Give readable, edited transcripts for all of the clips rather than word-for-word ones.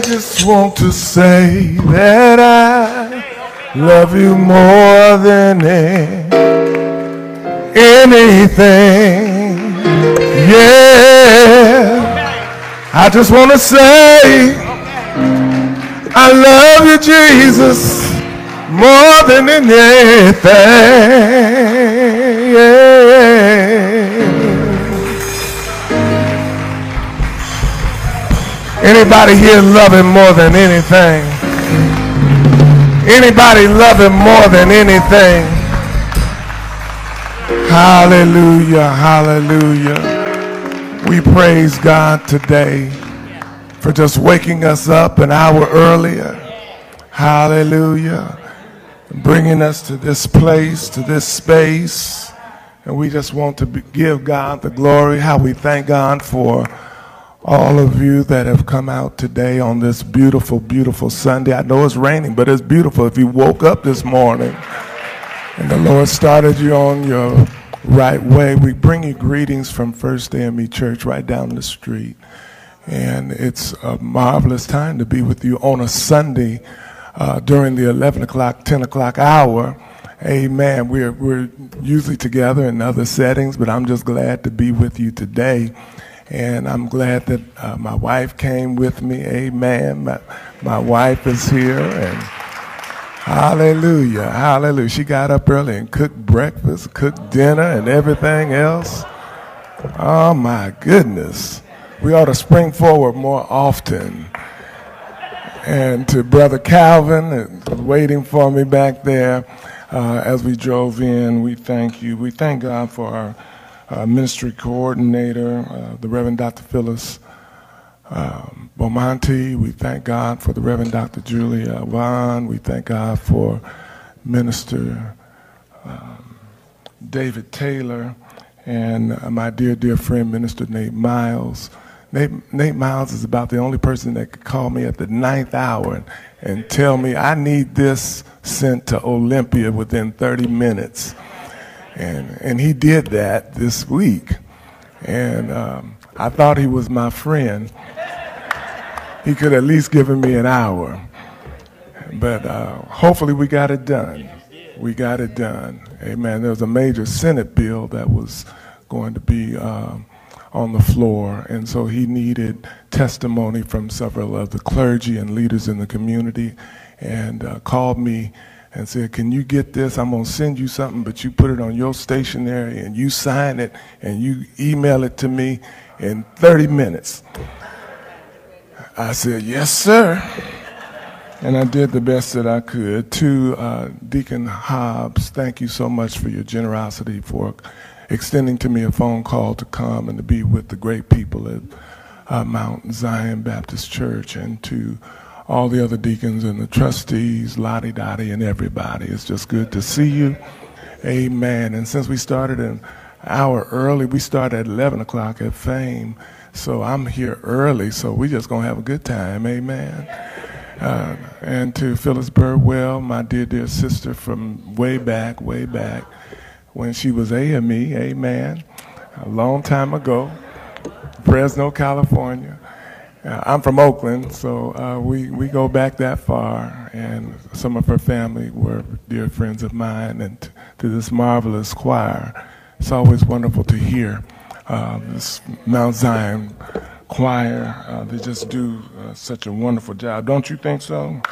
just want to say that I love you more than anything. Yeah. I just want to say I love you, Jesus, more than anything. Yeah. Anybody here love him more than anything? Anybody love him more than anything? Hallelujah, hallelujah. We praise God today for just waking us up an hour earlier. Hallelujah. Bringing us to this place, to this space. And we just want to give God the glory. How we thank God for all of you that have come out today on this beautiful, beautiful Sunday. I know it's raining, but it's beautiful. If you woke up this morning and the Lord started you on your right way, we bring you greetings from First AME Church right down the street. And it's a marvelous time to be with you on a Sunday during the 11 o'clock, 10 o'clock hour. Amen. We're usually together in other settings, but I'm just glad to be with you today. And I'm glad that my wife came with me. Amen. My wife is here. And hallelujah. Hallelujah. She got up early and cooked breakfast, cooked dinner, and everything else. Oh, my goodness. We ought to spring forward more often. And to Brother Calvin, waiting for me back there as we drove in, we thank you. We thank God for our ministry coordinator, the Reverend Dr. Phyllis Beaumonte. We thank God for the Reverend Dr. Julia Vaughn. We thank God for Minister David Taylor and my dear, dear friend, Minister Nate Miles. Nate Miles is about the only person that could call me at the 9th hour and tell me I need this sent to Olympia within 30 minutes. And he did that this week. And I thought he was my friend. He could at least given me an hour. But hopefully we got it done. We got it done. Amen. There was a major Senate bill that was going to be on the floor. And so he needed testimony from several of the clergy and leaders in the community and called me and said, can you get this? I'm going to send you something, but you put it on your stationery and you sign it and you email it to me in 30 minutes. I said, yes, sir. And I did the best that I could. To Deacon Hobbs, thank you so much for your generosity for extending to me a phone call to come and to be with the great people at Mount Zion Baptist Church, and to all the other deacons and the trustees, Lottie Dottie and everybody. It's just good to see you. Amen. And since we started an hour early, we started at 11 o'clock at Fame. So I'm here early, so we just going to have a good time. Amen. And to Phyllis Birdwell, my dear, dear sister from way back when she was AME, amen, a long time ago, Fresno, California. I'm from Oakland, so we go back that far, and some of her family were dear friends of mine, and to this marvelous choir. It's always wonderful to hear this Mount Zion choir. They just do such a wonderful job. Don't you think so?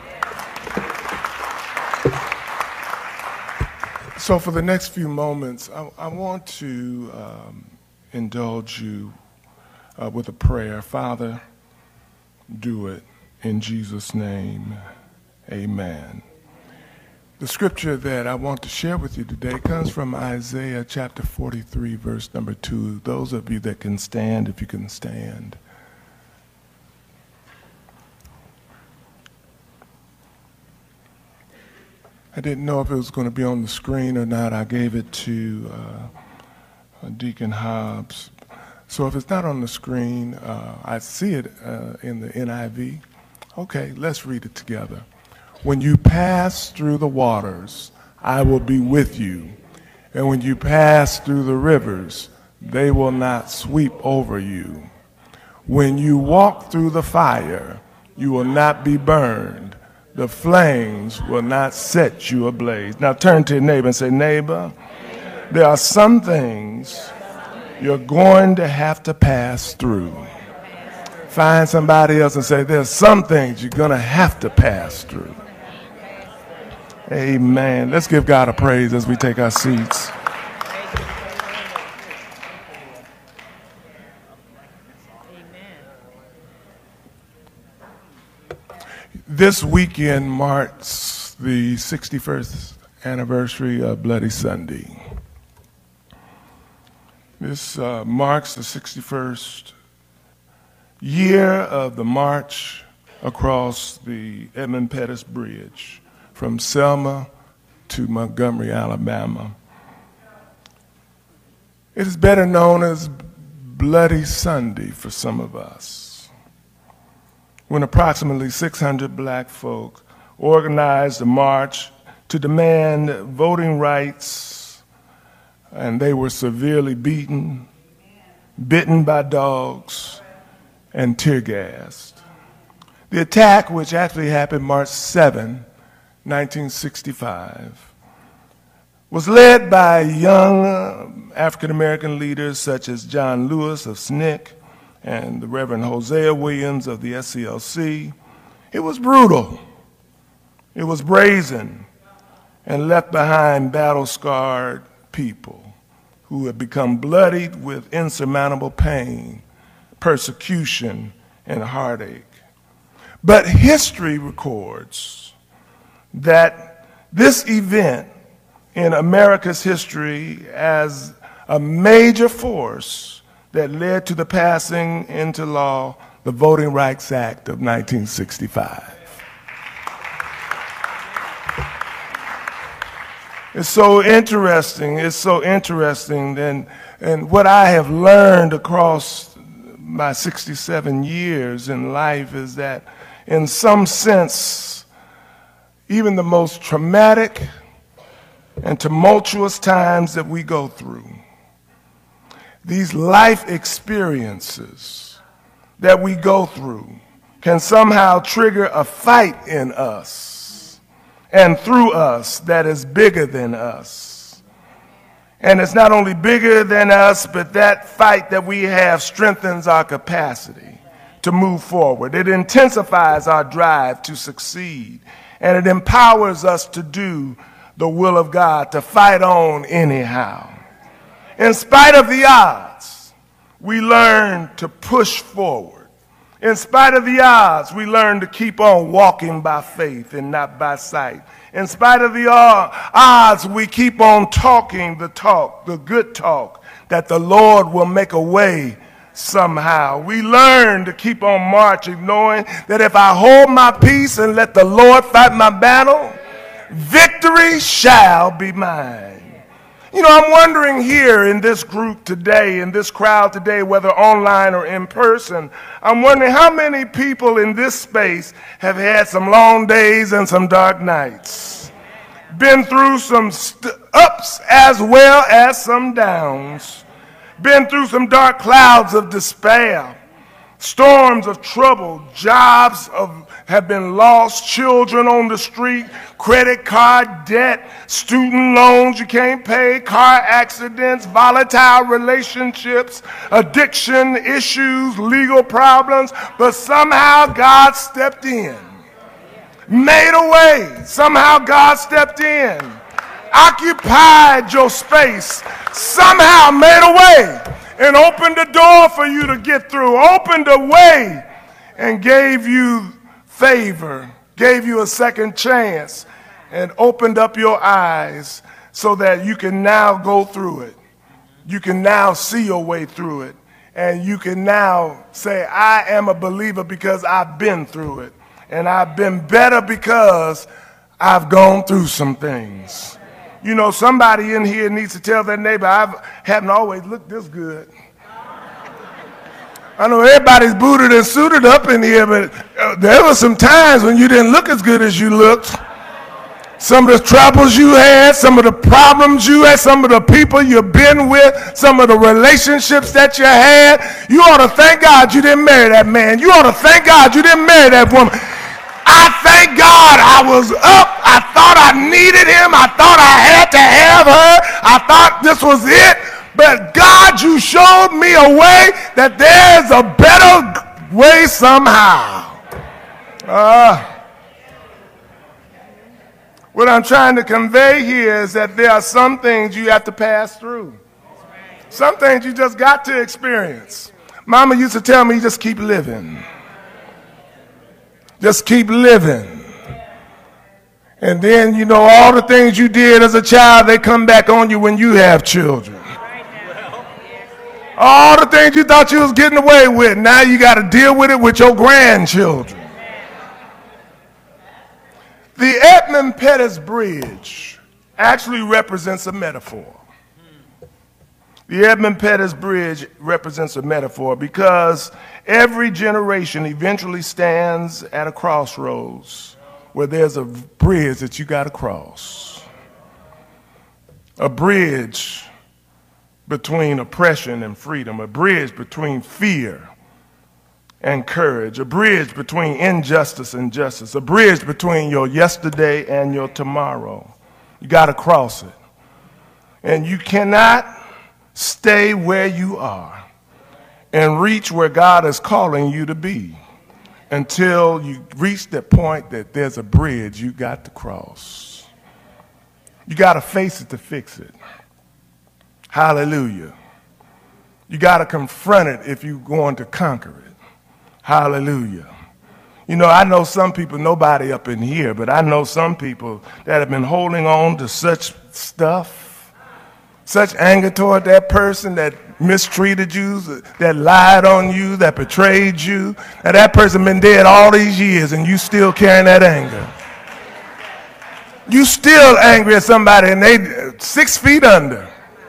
So for the next few moments, I want to indulge you with a prayer. Father, do it in Jesus' name. Amen. The scripture that I want to share with you today comes from Isaiah chapter 43, verse number 2. Those of you that can stand, if you can stand. I didn't know if it was going to be on the screen or not. I gave it to Deacon Hobbs. So if it's not on the screen, I see it in the NIV. Okay, let's read it together. When you pass through the waters, I will be with you. And when you pass through the rivers, they will not sweep over you. When you walk through the fire, You will not be burned. The flames will not set you ablaze. Now turn to your neighbor and say, neighbor, there are some things you're going to have to pass through. Find somebody else and say, there's some things you're going to have to pass through. Amen. Let's give God a praise as we take our seats. This weekend marks the 61st anniversary of Bloody Sunday. This marks the 61st year of the march across the Edmund Pettus Bridge from Selma to Montgomery, Alabama. It is better known as Bloody Sunday for some of us, when approximately 600 black folk organized a march to demand voting rights, and they were severely beaten, bitten by dogs, and tear gassed. The attack, which actually happened March 7, 1965, was led by young African-American leaders such as John Lewis of SNCC and the Reverend Hosea Williams of the SCLC. It was brutal. It was brazen and left behind battle-scarred people who had become bloodied with insurmountable pain, persecution, and heartache. But history records that this event in America's history as a major force that led to the passing into law the Voting Rights Act of 1965. It's so interesting, and what I have learned across my 67 years in life is that in some sense, even the most traumatic and tumultuous times that we go through, these life experiences that we go through can somehow trigger a fight in us and through us that is bigger than us. And it's not only bigger than us, but that fight that we have strengthens our capacity to move forward. It intensifies our drive to succeed, and it empowers us to do the will of God, to fight on anyhow. In spite of the odds, we learn to push forward. In spite of the odds, we learn to keep on walking by faith and not by sight. In spite of the odds, we keep on talking the talk, the good talk, that the Lord will make a way somehow. We learn to keep on marching, knowing that if I hold my peace and let the Lord fight my battle, victory shall be mine. You know, I'm wondering here in this group today, in this crowd today, whether online or in person, I'm wondering how many people in this space have had some long days and some dark nights, been through some ups as well as some downs, been through some dark clouds of despair, storms of trouble, jobs have been lost, children on the street, credit card debt, student loans you can't pay, car accidents, volatile relationships, addiction issues, legal problems, but somehow God stepped in, made a way. Somehow God stepped in, occupied your space, somehow made a way, and opened the door for you to get through, opened a way and gave you favor, gave you a second chance, and opened up your eyes so that you can now go through it. You can now see your way through it. And you can now say, I am a believer because I've been through it. And I've been better because I've gone through some things. You know, somebody in here needs to tell their neighbor, I haven't always looked this good. I know everybody's booted and suited up in here, but there were some times when you didn't look as good as you looked. some of the troubles you had, some of the problems you had, some of the people you've been with, some of the relationships that you had. You ought to thank God you didn't marry that man. You ought to thank God you didn't marry that woman. I thank God I was up. I thought I needed him. I thought I had to have her. I thought this was it. But God, you showed me a way that there's a better way somehow. What I'm trying to convey here is that there are some things you have to pass through. Some things you just got to experience. Mama used to tell me, just keep living. Just keep living. And then, you know, all the things you did as a child, they come back on you when you have children. All the things you thought you was getting away with, now you got to deal with it with your grandchildren. The Edmund Pettus Bridge actually represents a metaphor. The Edmund Pettus Bridge represents a metaphor because every generation eventually stands at a crossroads where there's a bridge that you got to cross. A bridge between oppression and freedom, a bridge between fear and courage, a bridge between injustice and justice, a bridge between your yesterday and your tomorrow. You got to cross it. And you cannot stay where you are and reach where God is calling you to be until you reach the point that there's a bridge you got to cross. You got to face it to fix it. Hallelujah. You got to confront it if you're going to conquer it. Hallelujah. You know, I know some people, nobody up in here, but I know some people that have been holding on to such stuff, such anger toward that person that mistreated you, that lied on you, that betrayed you. Now that person been dead all these years and you still carrying that anger. You still angry at somebody and they 6 feet under.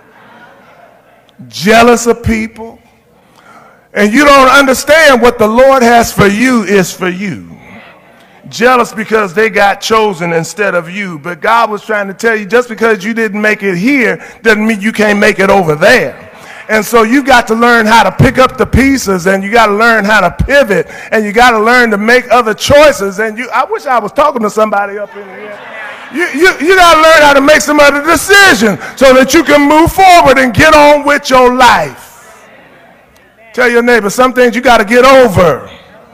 Jealous of people. And you don't understand what the Lord has for you is for you. Jealous because they got chosen instead of you. But God was trying to tell you, just because you didn't make it here doesn't mean you can't make it over there. And so you got to learn how to pick up the pieces, and you got to learn how to pivot, and you got to learn to make other choices. And I wish I was talking to somebody up in here. You got to learn how to make some other decisions so that you can move forward and get on with your life. Tell your neighbor, some things you got to get over.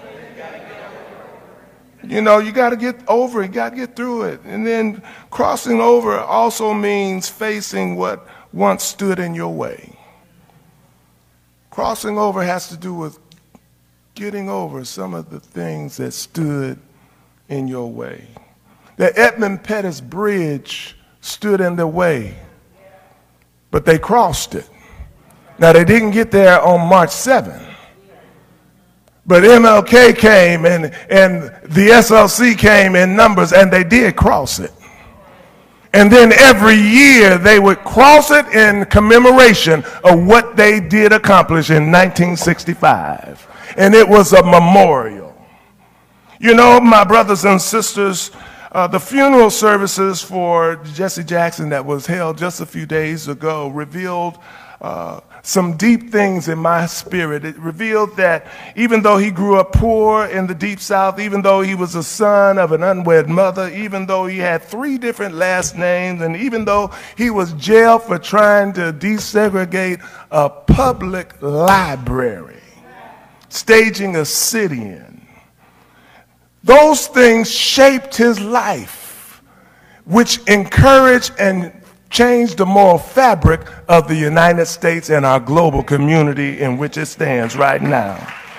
You know, you got to get over it, you got to get through it. And then crossing over also means facing what once stood in your way. Crossing over has to do with getting over some of the things that stood in your way. The Edmund Pettus Bridge stood in their way, but they crossed it. Now, they didn't get there on March 7th, but MLK came and the SLC came in numbers, and they did cross it. And then every year they would cross it in commemoration of what they did accomplish in 1965. And it was a memorial. You know, my brothers and sisters, the funeral services for Jesse Jackson that was held just a few days ago revealed some deep things in my spirit. It revealed that even though he grew up poor in the Deep South, even though he was a son of an unwed mother, even though he had 3 different last names, and even though he was jailed for trying to desegregate a public library, staging a sit-in, those things shaped his life, which encouraged and changed the moral fabric of the United States and our global community in which it stands right now.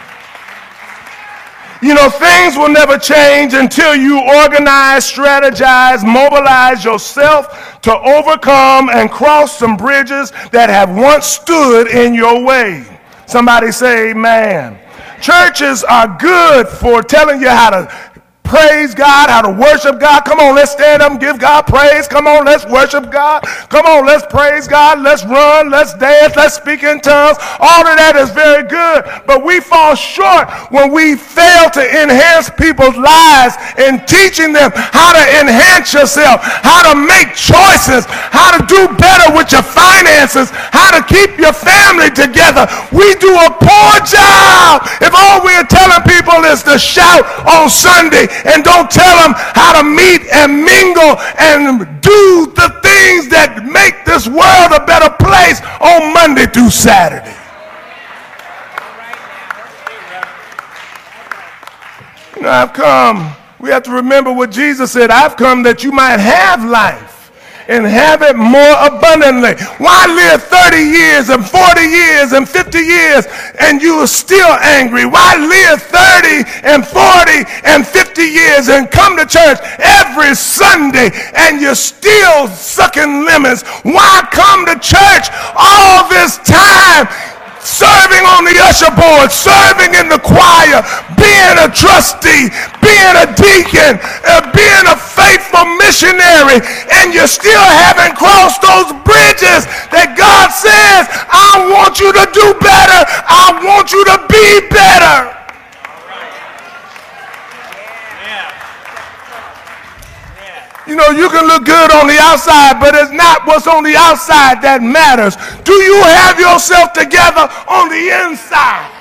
You know, things will never change until you organize, strategize, mobilize yourself to overcome and cross some bridges that have once stood in your way. Somebody say amen. Churches are good for telling you how to praise God, how to worship God. Come on, let's stand up and give God praise. Come on, let's worship God. Come on, let's praise God. Let's run, let's dance, let's speak in tongues. All of that is very good, but we fall short when we fail to enhance people's lives in teaching them how to enhance yourself, how to make choices, how to do better with your finances, how to keep your family together. We do a poor job if all we're telling people is to shout on Sunday and don't tell them how to meet and mingle and do the things that make this world a better place on Monday through Saturday. You know, I've come, we have to remember what Jesus said, I've come that you might have life and have it more abundantly. Why live 30 years and 40 years and 50 years and you are still angry? Why live 30 and 40 and 50 years and come to church every Sunday and you're still sucking lemons? Why come to church all this time, serving on the usher board, serving in the choir, being a trustee, being a deacon, being a faithful missionary, and you still haven't crossed those bridges that God says, I want you to do better. I want you to be better. You know, you can look good on the outside, but it's not what's on the outside that matters. Do you have yourself together on the inside?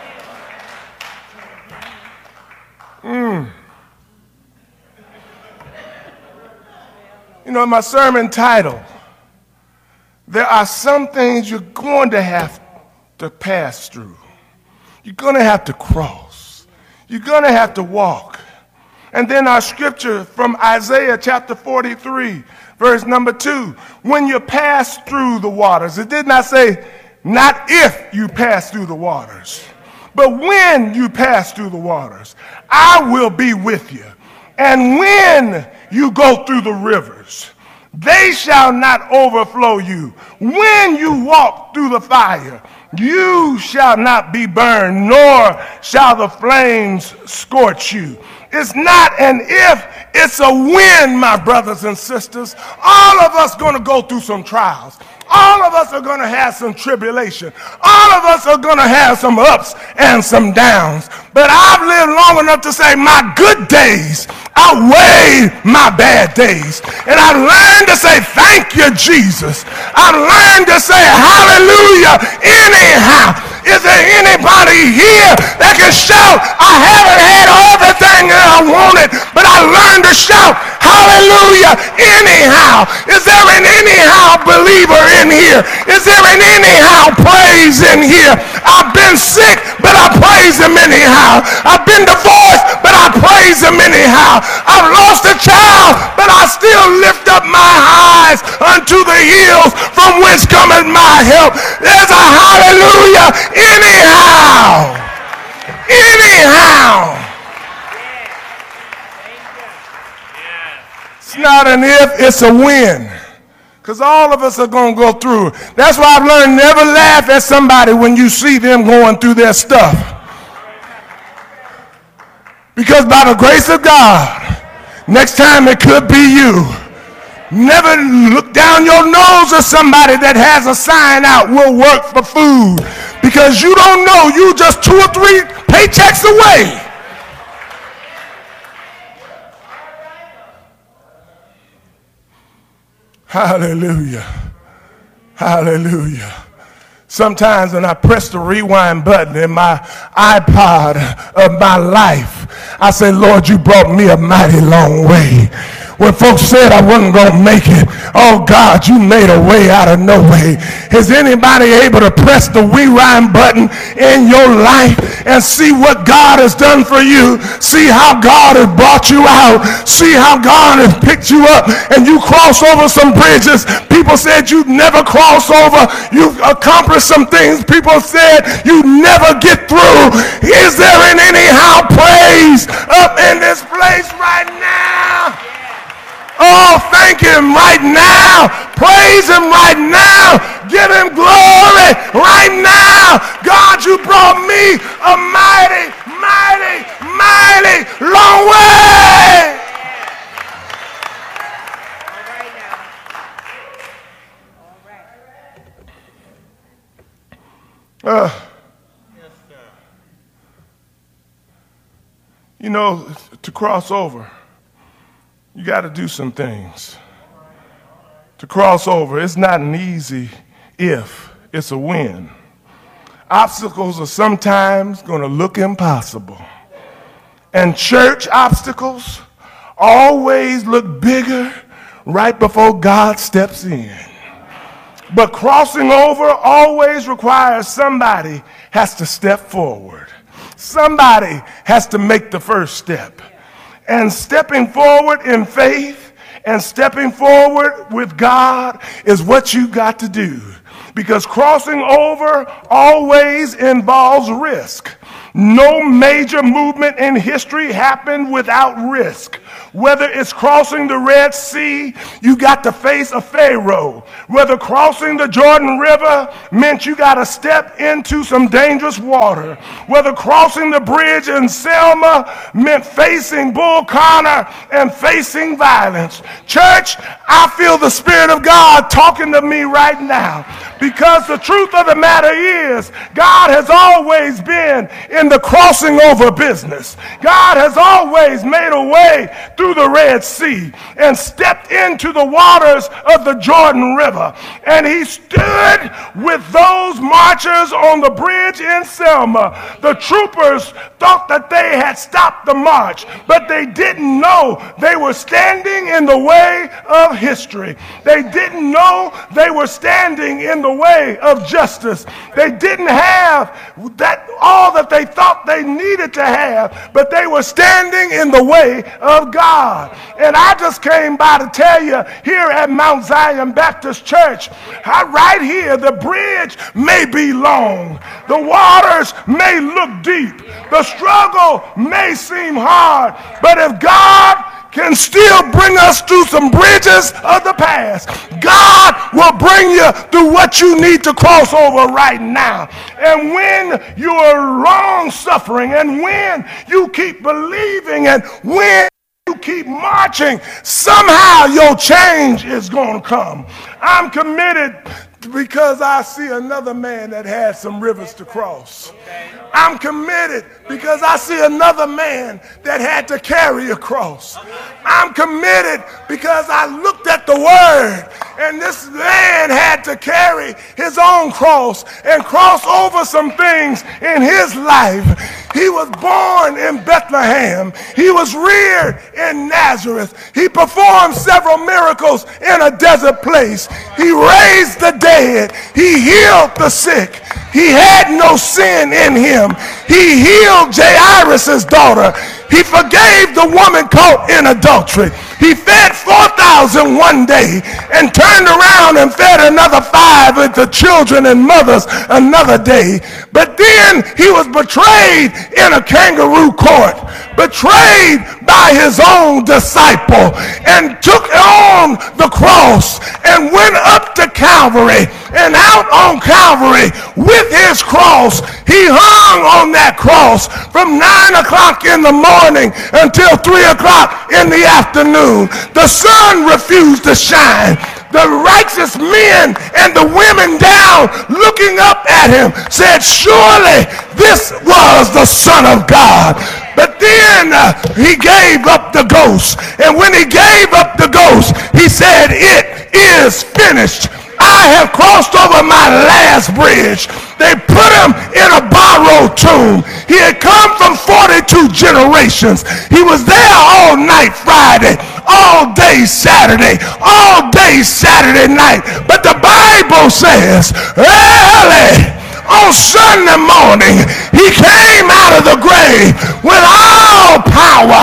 You know, my sermon title, there are some things you're going to have to pass through. You're going to have to cross. You're going to have to walk. And then our scripture from Isaiah chapter 43, verse number 2. When you pass through the waters. It did not say, not if you pass through the waters, but when you pass through the waters, I will be with you. And when you go through the rivers, they shall not overflow you. When you walk through the fire, you shall not be burned, nor shall the flames scorch you. It's not an if, it's a when, my brothers and sisters. All of us going to go through some trials. All of us are going to have some tribulation. All of us are going to have some ups and some downs. But I've lived long enough to say my good days outweigh my bad days. And I've learned to say thank you, Jesus. I've learned to say hallelujah anyhow. Is there anybody here that can shout, I haven't had everything that I wanted, but I learned to shout hallelujah anyhow? Is there an anyhow believer in here? Is there an anyhow praise in here? I've been sick, but I praise him anyhow. I've been divorced, but I praise him anyhow. I've lost a child, but I still lift up my eyes unto the hills from whence cometh my help. There's a hallelujah anyhow. Anyhow. It's not an if, it's a when. Because all of us are going to go through. That's why I've learned never laugh at somebody when you see them going through their stuff. Because by the grace of God, next time it could be you. Never look down your nose at somebody that has a sign out, will work for food. Because you don't know, you just 2 or 3 paychecks away. Hallelujah. Hallelujah. Sometimes when I press the rewind button in my iPod of my life, I say, Lord, you brought me a mighty long way. When folks said I wasn't going to make it, oh God, you made a way out of no way. Is anybody able to press the rewind button in your life and see what God has done for you? See how God has brought you out. See how God has picked you up and you cross over some bridges. People said you'd never cross over. You've accomplished some things people said you'd never get through. Is there an anyhow praise up in this place right now? Oh, thank him right now. Praise him right now. Give him glory right now. God, you brought me a mighty, mighty, mighty long way. You know, to cross over, you got to do some things. To cross over, it's not an easy if, it's a when. Obstacles are sometimes going to look impossible. And church obstacles always look bigger right before God steps in. But crossing over always requires somebody has to step forward. Somebody has to make the first step. And stepping forward in faith and stepping forward with God is what you got to do. Because crossing over always involves risk. No major movement in history happened without risk. Whether it's crossing the Red Sea, you got to face a Pharaoh. Whether crossing the Jordan River meant you got to step into some dangerous water. Whether crossing the bridge in Selma meant facing Bull Connor and facing violence. Church, I feel the Spirit of God talking to me right now. Because the truth of the matter is, God has always been in the crossing over business. God has always made a way through the Red Sea and stepped into the waters of the Jordan River. And he stood with those marchers on the bridge in Selma. The troopers thought that they had stopped the march, but they didn't know they were standing in the way of history. They didn't know they were standing in the way of justice. They didn't have that all that they thought they needed to have, but they were standing in the way of God. And I just came by to tell you, here at Mount Zion Baptist Church, right here, the bridge may be long, the waters may look deep, the struggle may seem hard, but if God can still bring us through some bridges of the past, God will bring you through what you need to cross over right now. And when you are long suffering, and when you keep believing, and when you keep marching, somehow your change is going to come. I'm committed because I see another man that had some rivers to cross. I'm committed because I see another man that had to carry a cross. I'm committed because I looked at the word, and this man had to carry his own cross and cross over some things in his life. He was born in Bethlehem. He was reared in Nazareth. He performed several miracles in a desert place. He raised the dead. He healed the sick. He had no sin in him. He healed Jairus' daughter. He forgave the woman caught in adultery. He fed 4,000 one day and turned around and fed another 5 with the children and mothers another day. But then he was betrayed in a kangaroo court, betrayed by his own disciple, and took on the cross and went up to Calvary. And out on Calvary with his cross, he hung on that cross from 9 o'clock in the morning until 3 o'clock in the afternoon. The sun refused to shine. The righteous men and the women down looking up at him said, surely this was the Son of God. But then he gave up the ghost. And when he gave up the ghost, he said, it is finished. I have crossed over my last bridge. They put him in a borrowed tomb. He had come from 42 generations. He was there all night Friday, all day Saturday, all day Saturday night. But the Bible says early on Sunday morning, he came out of the grave with all power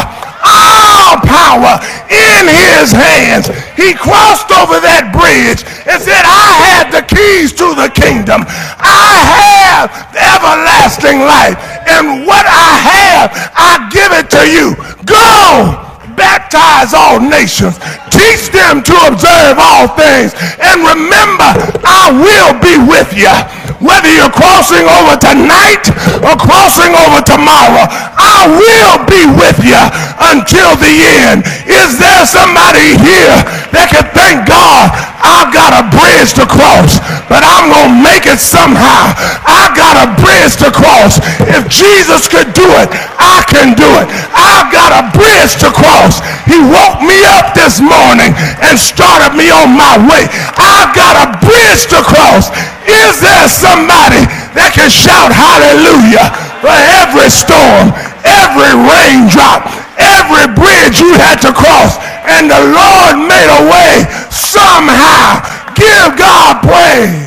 in his hands. He crossed over that bridge and said, I have the keys to the kingdom. I have everlasting life. And what I have, I give it to you. Go, baptize all nations. Teach them to observe all things. And remember, I will be with you. Whether you're crossing over tonight or crossing over tomorrow, I will be with you until the end. Is there somebody here that can thank God, I've got a bridge to cross, but I'm going to make it somehow. I got got a bridge to cross. If Jesus could do it, I can do it. I've got a bridge to cross. He woke me up this morning and started me on my way. I've got a bridge to cross. Is there somebody that can shout hallelujah for every storm, every raindrop, every bridge you had to cross, and the Lord made a way somehow? Give God praise.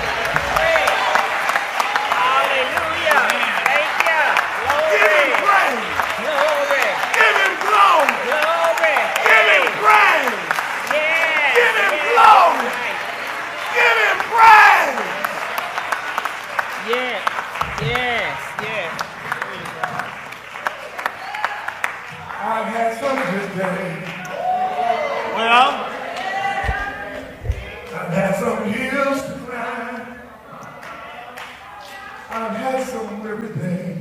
I've had some good days. Well, I've had some hills to climb. I've had some weary days.